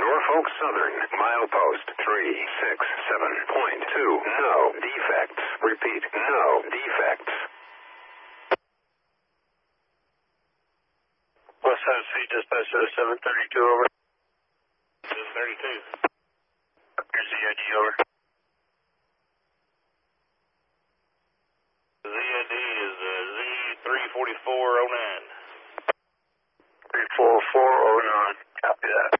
Norfolk Southern, milepost 367.2. No defects. Repeat, no defects. West Side Street, dispatch 732, over. 732. Here's ZID, over. ZID is Z34409. 34409, copy that.